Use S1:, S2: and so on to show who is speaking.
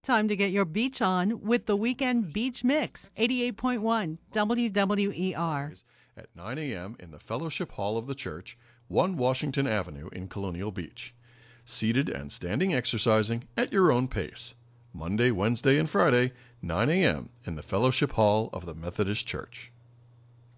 S1: Time to get your beach on with the Weekend Beach Mix, 88.1 WWER.
S2: At 9 a.m. in the Fellowship Hall of the Church, 1 Washington Avenue in Colonial Beach. Seated and standing exercising at your own pace. Monday, Wednesday, and Friday, 9 a.m. in the Fellowship Hall of the Methodist Church.